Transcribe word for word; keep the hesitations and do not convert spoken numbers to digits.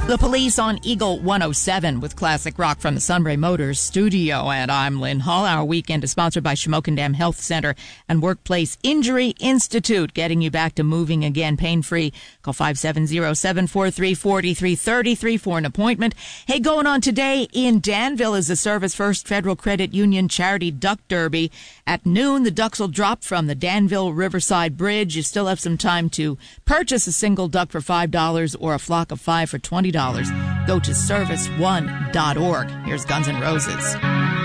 The Police on Eagle one oh seven with classic rock from the Sunray Motors studio. And I'm Lynn Hall. Our weekend is sponsored by Shamokin Dam Health Center and Workplace Injury Institute, getting you back to moving again pain-free. Call five seven zero, seven four three, four three three three for an appointment. Hey, going on today in Danville is the Service First Federal Credit Union Charity Duck Derby. At noon, the ducks will drop from the Danville Riverside Bridge. You still have some time to purchase a single duck for five dollars or a flock of five for twenty dollars. Go to service one dot org. Here's Guns N' Roses.